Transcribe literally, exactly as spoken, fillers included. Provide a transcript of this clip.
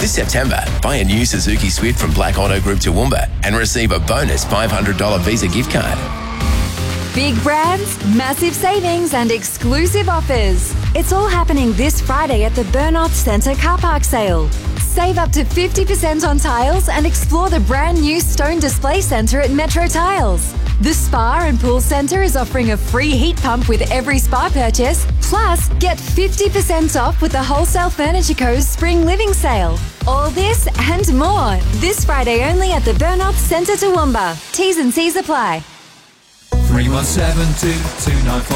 This September, buy a new Suzuki Swift from Black Auto Group Toowoomba and receive a bonus five hundred dollars Visa gift card. Big brands, massive savings and exclusive offers. It's all happening this Friday at the Burnout Centre car park sale. Save up to fifty percent on tiles and explore the brand new Stone Display Centre at Metro Tiles. The Spa and Pool Centre is offering a free heat pump with every spa purchase. Plus, get fifty percent off with the Wholesale Furniture Co.'s Spring Living Sale. All this and more this Friday only at the Burnout Centre Toowoomba. T's and C's apply. three one seven two two nine four